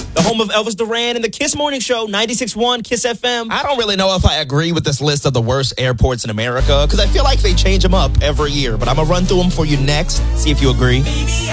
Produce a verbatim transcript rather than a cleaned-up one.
the home of Elvis Duran and the Kiss Morning Show, ninety-six point one Kiss F M. I don't really know if I agree with this list of the worst airports in America because I feel like they change them up every year. But I'm going to run through them for you next, see if you agree.